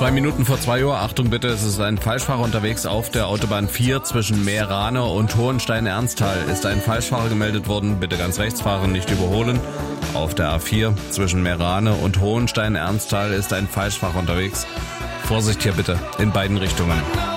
Minuten vor 2 Uhr, Achtung bitte, es ist ein Falschfahrer unterwegs auf der Autobahn 4 zwischen Meerane und Hohenstein-Ernsthal. Ist ein Falschfahrer gemeldet worden, bitte ganz rechts fahren, nicht überholen. Auf der A4 zwischen Meerane und Hohenstein-Ernsthal ist ein Falschfahrer unterwegs. Vorsicht hier bitte, in beiden Richtungen.